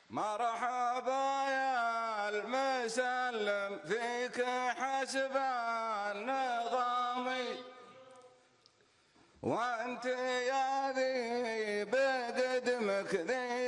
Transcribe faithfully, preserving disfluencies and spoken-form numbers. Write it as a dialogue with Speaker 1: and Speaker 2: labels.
Speaker 1: مرحبا يا المسلم فيك حسب النظام، وانت يا ذي بقدمك ذي